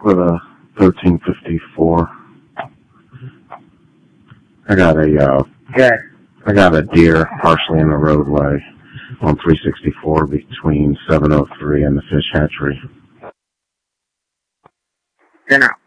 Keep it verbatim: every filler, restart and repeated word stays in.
with a thirteen fifty-four. I got a, uh, Good. I got a deer partially in the roadway on three sixty-four between seven oh three and the fish hatchery. Then out.